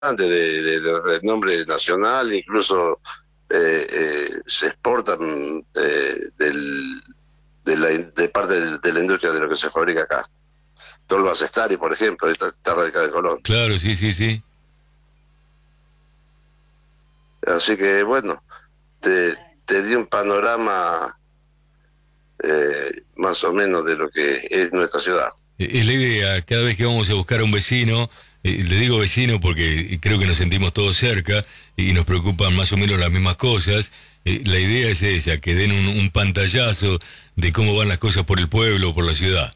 grande de renombre nacional, incluso se exportan de parte de la industria de lo que se fabrica acá. Tolva Cestari, por ejemplo, está radicada en Colón. Claro, sí, sí, sí. Así que bueno, te di un panorama más o menos de lo que es nuestra ciudad. Es la idea, cada vez que vamos a buscar a un vecino, le digo vecino porque creo que nos sentimos todos cerca y nos preocupan más o menos las mismas cosas. La idea es esa, que den un pantallazo de cómo van las cosas por el pueblo, por la ciudad.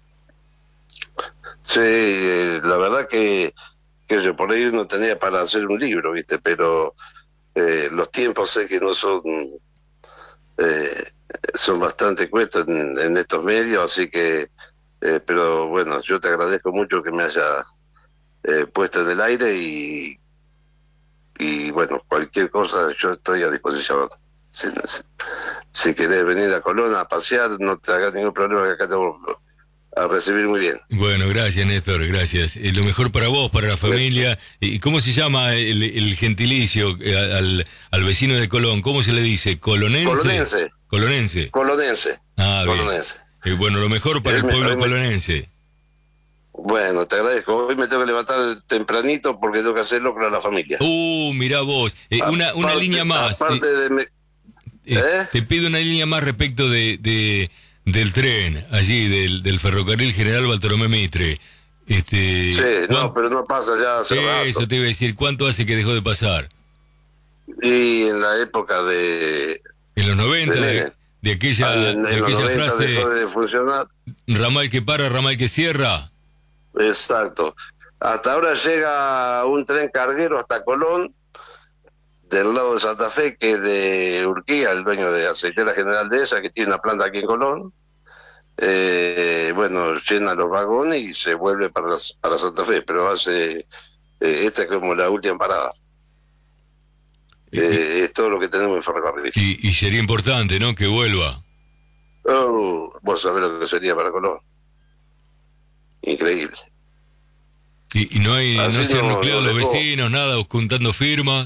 Sí, la verdad que yo por ahí uno tenía para hacer un libro, ¿viste? Pero los tiempos sé que no son eh, son bastante cuestos en estos medios, así que pero bueno, yo te agradezco mucho que me haya puesto en el aire y bueno, cualquier cosa yo estoy a disposición. Si querés venir a Colón a pasear, no te hagas ningún problema, que acá te voy a recibir muy bien. Bueno, gracias Néstor, gracias. Lo mejor para vos, para la familia. ¿Y cómo se llama el gentilicio al vecino de Colón? ¿Cómo se le dice? ¿Colonense? Colonense. Colonense. Colonense. Ah, bien. Colonense. Bueno, lo mejor para el pueblo colonense. Bueno, te agradezco. Hoy me tengo que levantar tempranito porque tengo que hacerlo para la familia. Mirá vos. Una línea más. Aparte de... Te pido una línea más respecto del tren, allí, del ferrocarril General Bartolomé Mitre. Sí, no, pero no pasa ya hace rato. Eso te iba a decir, ¿cuánto hace que dejó de pasar? Y en la época de... En los 90, de aquella, en de los aquella 90 frase, dejó de funcionar. ramal que para, ramal que cierra. Exacto. Hasta ahora llega un tren carguero hasta Colón, del lado de Santa Fe, que es de Urquía, el dueño de Aceitera General de esa, que tiene una planta aquí en Colón. Bueno, llena los vagones y se vuelve para Santa Fe, pero hace... esta es como la última parada. Es todo lo que tenemos en ferrocarril. Y sería importante, ¿no?, que vuelva. Oh, vos sabés lo que sería para Colón. Increíble. Y no se han nucleado los dejó. vecinos, nada, juntando firmas.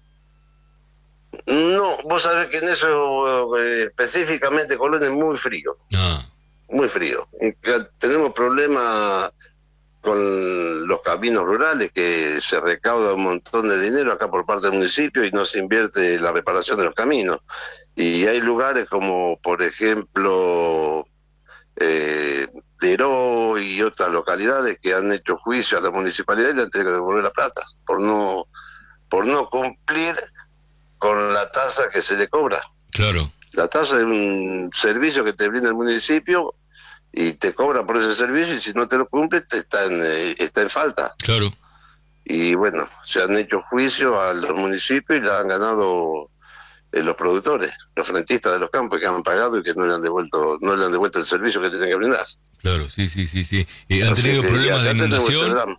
No, vos sabés que en eso específicamente Colón es muy frío. Ah. Muy frío. Y que tenemos problemas con los caminos rurales, que se recauda un montón de dinero acá por parte del municipio y no se invierte en la reparación de los caminos. Y hay lugares como, por ejemplo, Deró y otras localidades que han hecho juicio a la municipalidad y le han tenido que devolver la plata por no cumplir con la tasa que se le cobra. Claro. La tasa es un servicio que te brinda el municipio y te cobra por ese servicio, y si no te lo cumples está en falta. Claro. Y bueno, se han hecho juicios a los municipios y la han ganado los productores, los rentistas de los campos, que han pagado y que no le han devuelto el servicio que tienen que brindar. Claro, sí. ¿Han tenido problemas de inundación?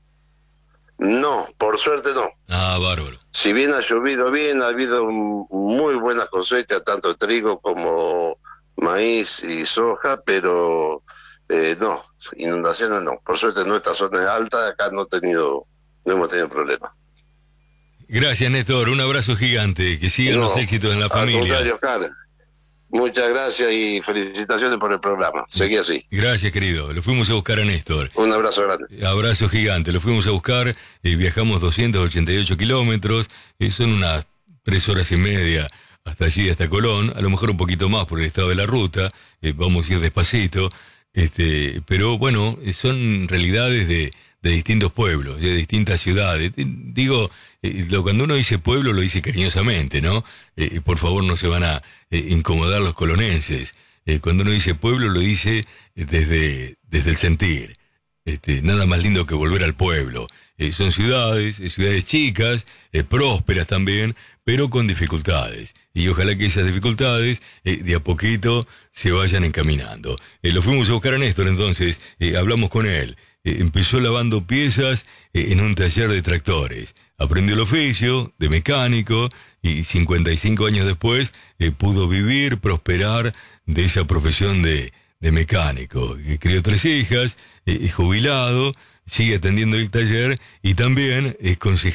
No, por suerte no. Ah, bárbaro. Si bien ha llovido bien, ha habido muy buenas cosechas, tanto trigo como maíz y soja, pero no, inundaciones no. Por suerte nuestra zona es alta, acá no hemos tenido problemas. Gracias, Néstor, un abrazo gigante, que sigan los éxitos en la familia. Al contrario, Oscar, muchas gracias y felicitaciones por el programa. Seguí así. Gracias, querido. Lo fuimos a buscar a Néstor. Un abrazo grande. Abrazo gigante. Lo fuimos a buscar, viajamos 288 kilómetros, son unas 3 horas y media hasta allí, hasta Colón, a lo mejor un poquito más por el estado de la ruta, vamos a ir despacito, pero bueno, son realidades de distintos pueblos, de distintas ciudades. Digo, cuando uno dice pueblo lo dice cariñosamente, ¿no? Por favor, no se van a incomodar los colonenses. Cuando uno dice pueblo lo dice desde el sentir. Nada más lindo que volver al pueblo. Son ciudades chicas, prósperas también, pero con dificultades. Y ojalá que esas dificultades de a poquito se vayan encaminando. Lo fuimos a buscar a Néstor, entonces hablamos con él. Empezó lavando piezas en un taller de tractores. Aprendió el oficio de mecánico y 55 años después pudo vivir, prosperar de esa profesión de mecánico. Crió 3 hijas, jubilado, sigue atendiendo el taller y también es consejero